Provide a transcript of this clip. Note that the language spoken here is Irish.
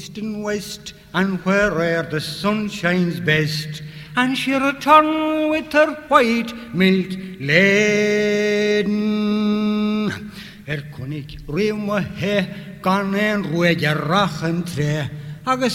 east and west, and where'er the sun shines best, and she returned with her white milk laden. Connig riw mo he gan en rwyd rach yn tre, agus